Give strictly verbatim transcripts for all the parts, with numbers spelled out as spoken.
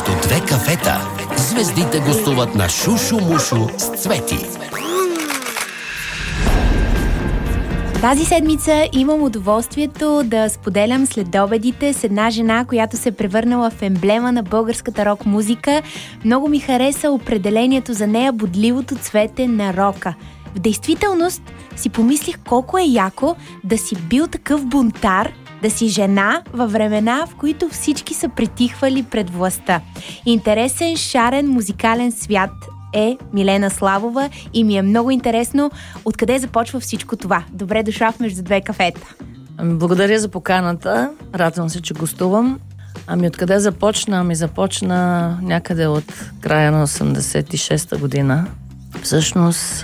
Между две кафета звездите гостуват на Шушу-мушу с Цвети. Тази седмица имам удоволствието да споделям следобедите с една жена, която се е превърнала в емблема на българската рок-музика. Много ми хареса определението за нея бодливото цвете на рока. В действителност си помислих колко е яко да си бил такъв бунтар, да си жена във времена, в които всички са притихвали пред властта. Интересен, шарен, музикален свят е Милена Славова и ми е много интересно откъде започва всичко това. Добре дошла в Между две кафета. Благодаря за поканата. Радвам се, че гостувам. Ами откъде започна? Ами започна някъде от края на осемдесет и шеста година. Всъщност,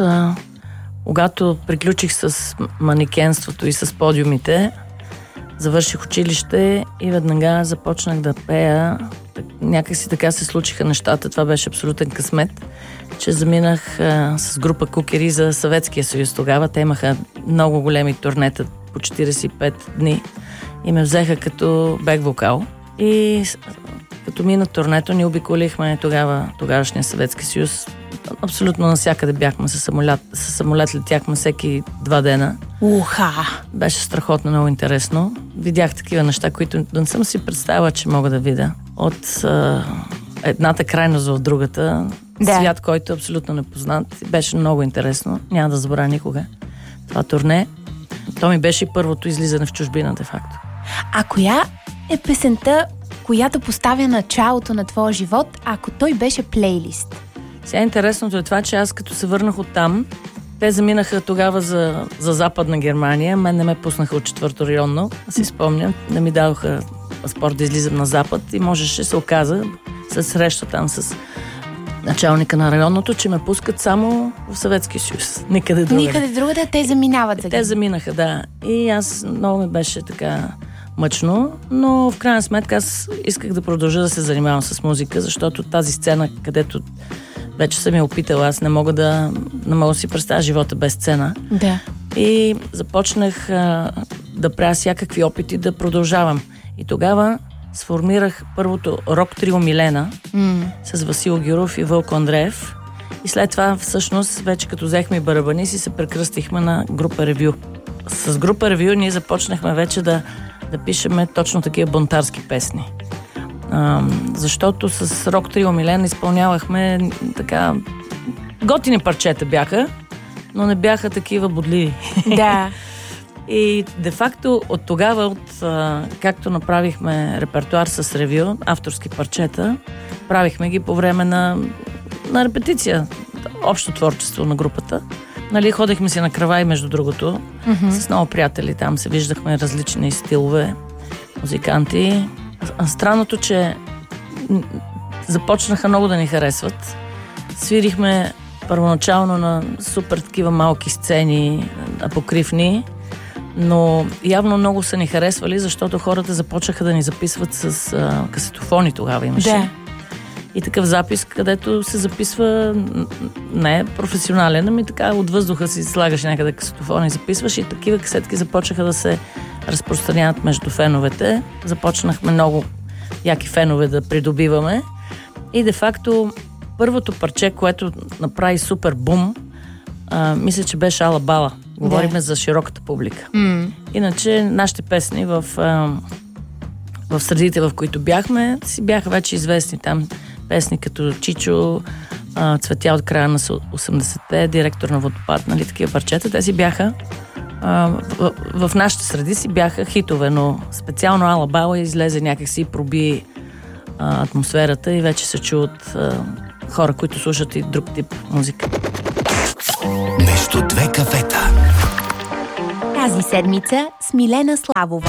когато приключих с манекенството и с подиумите, завърших училище и веднага започнах да пея. Някакси така се случиха нещата. Това беше абсолютен късмет, че заминах а, с група Кукери за Съветския съюз тогава. Те имаха много големи турнета по четиридесет и пет дни и ме взеха като бек-вокал. И като мина турнето, ни обиколихме тогава тогавашния Съветски съюз. Абсолютно навсякъде бяхме със самолет, със самолет летяхме всеки два дена. Уха! Беше страхотно, много интересно. Видях такива неща, които не съм си представила, че мога да видя. От а, едната крайност в другата. Да. Свят, който е абсолютно непознат. Беше много интересно. Няма да забравя никога това турне. То ми беше и първото излизане в чужбина, де-факто. А коя е песента, която поставя началото на твоя живот, ако той беше плейлист? Сега интересното е това, че аз като се върнах оттам, те заминаха тогава за, за Западна Германия. Мен не ме пуснаха от четвърто районно, си спомням. Не ми дадоха паспорт да излизам на Запад и можеше, се оказа, се среща там с началника на районното, че ме пускат само в Съветския съюз. Никъде другаде. Никъде другаде, те заминават за Те заминаха, да. И аз много ми беше така мъчно, но в крайна сметка аз исках да продължа да се занимавам с музика, защото тази сцена, където вече съм я опитала, аз не мога да не мога да си представя живота без сцена. Да. И започнах а, да правя всякакви опити да продължавам. И тогава сформирах първото рок-трио Милена mm. с Васил Гюров и Вълко Андреев. И след това всъщност, вече като взехме и барабани, си се прекръстихме на група Ревю. С група Ревю ние започнахме вече да, да пишеме точно такива бунтарски песни. А, защото с рок-трио Милена изпълнявахме така готини парчета бяха, но не бяха такива бодливи. Да. И де-факто от тогава, от, а, както направихме репертуар с Ревю, авторски парчета, правихме ги по време на, на репетиция, общо творчество на групата. Нали, ходихме си на кравай, между другото, mm-hmm. с много приятели, там се виждахме различни стилове, музиканти. А странното, че започнаха много да ни харесват. Свирихме първоначално на супер такива малки сцени, апокривни, но явно много са ни харесвали, защото хората започнаха да ни записват с а, касетофони тогава имаше. Да. И такъв запис, където се записва не професионален, ами така от въздуха си слагаш някъде касетофон и записваш, и такива касетки започнаха да се разпространяват между феновете. Започнахме много яки фенове да придобиваме и де-факто първото парче, което направи супер бум, а, мисля, че беше Ала Бала. Говориме да. за широката публика. Mm. Иначе нашите песни в, а, в средите, в които бяхме, си бяха вече известни там песни като Чичо, а, Цветя от края на осемдесетте, Директор на водопад, нали, такива парчета. Те си бяха а, в, в, в нашите среди си бяха хитове, но специално Ала Бала излезе някакси и проби а, атмосферата и вече се чуват а, хора, които слушат и друг тип музика. Между две кафета. Тази седмица с Милена Славова.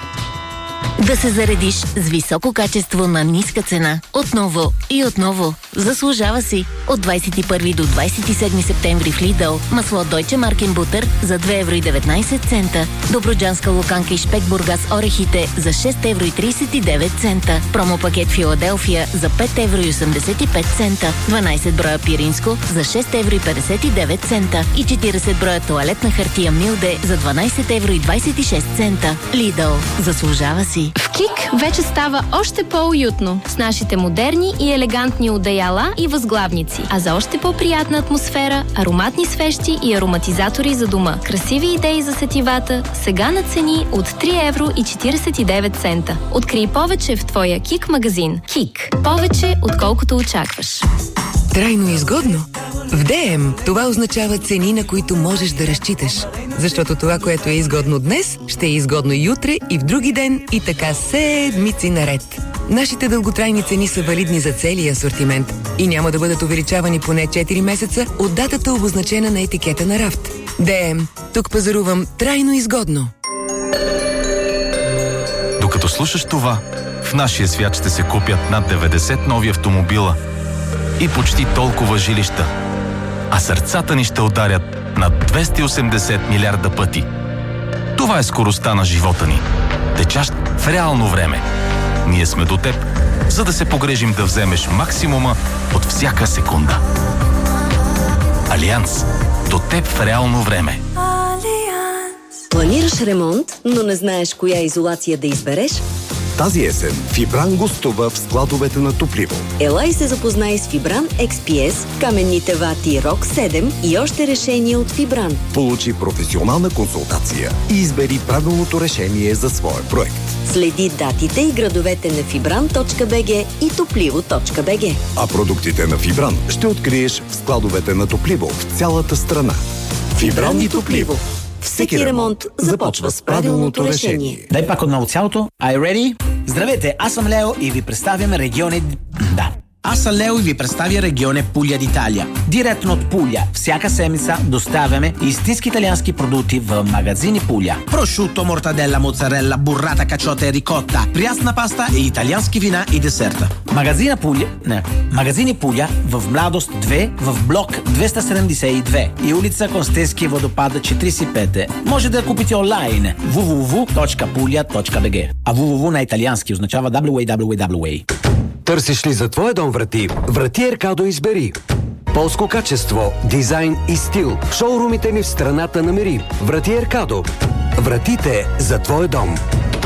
Да се заредиш с високо качество на ниска цена. Отново и отново. Заслужава си. От двадесет и първи до двадесет и седми септември в Lidl масло Deutsche Markenbutter за две евро и деветнадесет цента. Добруджанска луканка и шпек Бургас орехите за шест евро и тридесет и девет цента. Промопакет Филаделфия за пет евро и осемдесет и пет цента. дванадесет броя пиринско за шест евро и петдесет и девет цента. И четиридесет броя тоалетна хартия Милде за дванадесет евро и двадесет и шест цента. Lidl. Заслужава си. В КИК вече става още по-уютно с нашите модерни и елегантни одеяла и възглавници. А за още по-приятна атмосфера, ароматни свещи и ароматизатори за дома. Красиви идеи за сетивата, сега на цени от три евро и четиридесет и девет цента. Открий повече в твоя КИК магазин. КИК. Повече, отколкото очакваш. Трайно изгодно? В ДМ това означава цени, на които можеш да разчиташ. Защото това, което е изгодно днес, ще е изгодно и утре, и в други ден, и така седмици наред. Нашите дълготрайни цени са валидни за целия асортимент и няма да бъдат увеличавани поне четири месеца от датата, обозначена на етикета на рафт. ДМ. Тук пазарувам трайно изгодно. Докато слушаш това, в нашия свят ще се купят над деветдесет нови автомобила и почти толкова жилища. А сърцата ни ще ударят над двеста и осемдесет милиарда пъти. Това е скоростта на живота ни, течащ в реално време. Ние сме до теб, за да се погрежим да вземеш максимума от всяка секунда. Алианс. До теб в реално време. Планираш ремонт, но не знаеш коя изолация да избереш? Тази есен Фибран гостува в складовете на Топливо. Ела и се запознай с Фибран Екс Пи Ес, каменните вати Рок седем и още решения от Фибран. Получи професионална консултация и избери правилното решение за своя проект. Следи датите и градовете на фибран точка би джи и топливо точка би джи. А продуктите на Фибран ще откриеш в складовете на Топливо в цялата страна. Фибран и Топливо. Всеки ремонт започва с правилното решение. Дай пак отново цялото. Are you ready? Здравейте, аз съм Лео и ви представям регионе... Да. Аз съм Лео и ви представя регионе Пуля d'Italia. Директно от Пуля. Всяка седмица доставяме истински италиански продукти в магазини Пуля. Прошуто, мортаделла, моцарелла, буррата, качота и рикотта, прясна паста и италиански вина и десерта. Магазина Пуля... Не. Магазини Пуля в Младост две в блок двеста седемдесет и две и улица Констенски водопада четиридесет и пет. Може да я купите онлайн дабъл ю дабъл ю дабъл ю точка пуля точка би джи. А дабъл ю дабъл ю дабъл ю на италиански означава дабъл ю дабъл ю дабъл ю. Търсиш ли за твоя дом врати? Врати Еркадо избери. Полско качество, дизайн и стил. В шоурумите ни в страната намери. Врати Еркадо. Вратите за твоя дом.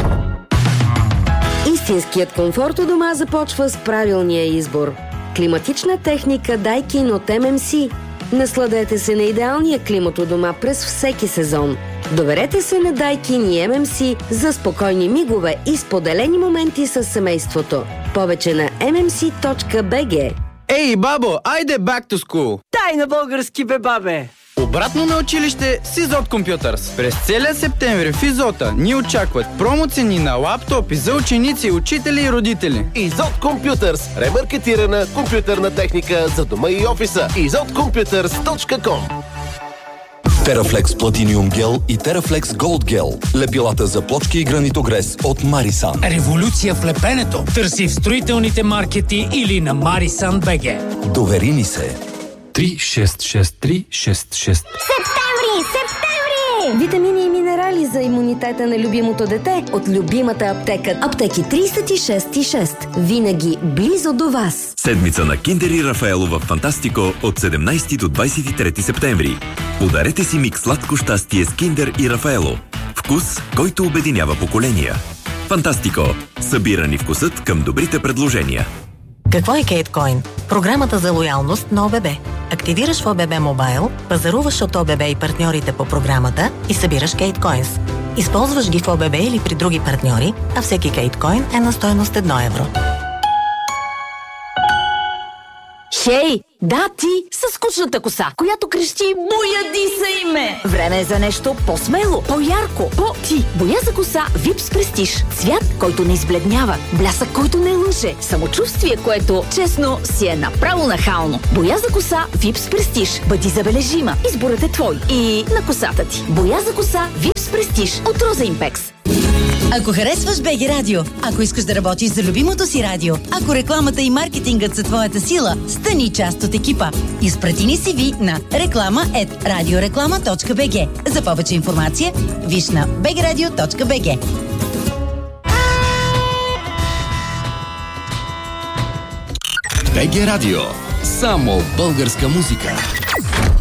Истинският комфорт у дома започва с правилния избор. Климатична техника Daikin от Ем Ем Си. Насладете се на идеалния климат у дома през всеки сезон. Доверете се на Daikin и Ем Ем Си за спокойни мигове и споделени моменти с семейството. Повече на ем ем си точка би джи. Ей, бабо, айде back to school! Дай на български, бе, бабе! Обратно на училище с Изот Computers. През целия септември в Изота ни очакват промоцени на лаптопи за ученици, учители и родители. Изот Computers. Ремаркетирана компютърна техника за дома и офиса. изот компютърс точка ком. Терафлекс Platinum Gel и Терафлекс Gold Gel. Лепилата за плочки и гранитогрес от Марисан. Революция в лепенето. Търси в строителните маркети или на Марисан точка би джи. Довери ни се. три шест шест три шест шест. Септември! Септември! Витамини и минерали за имунитета на любимото дете от любимата аптека. Аптеки тридесет и шест и шест. Винаги близо до вас. Седмица на Киндер и Рафаело в Фантастико от седемнадесети до двадесет и трети септември. Подарете си микс сладко щастие с Киндер и Рафаело. Вкус, който обединява поколения. Фантастико. Събира ни вкусът към добрите предложения. Какво е Кейткоин? Програмата за лоялност на ОББ. Активираш в ОББ Мобайл, пазаруваш от ОББ и партньорите по програмата и събираш Кейткоинс. Използваш ги в ОББ или при други партньори, а всеки Кейткоин е на стойност едно евро. Хей, да ти със скучната коса, която крещи "Бояди се име". Време е за нещо по-смело, по-ярко, по-ти. Боя за коса Випс Prestige. Цвят, който не избледнява, блясък, който не лъже, самочувствие, което, честно, си е направо нахално. Боя за коса Випс Prestige. Бъди забележима. Изборът е твой и на косата ти. Боя за коса Випс Prestige от Роза Импекс. Ако харесваш БГ Радио, ако искаш да работиш за любимото си радио, ако рекламата и маркетингът са твоята сила, стани част от екипа. Изпрати ни си ви на реклама ет радиореклама точка би джи. За повече информация, виж на би джи радио точка би джи. БГ Радио. Само българска музика.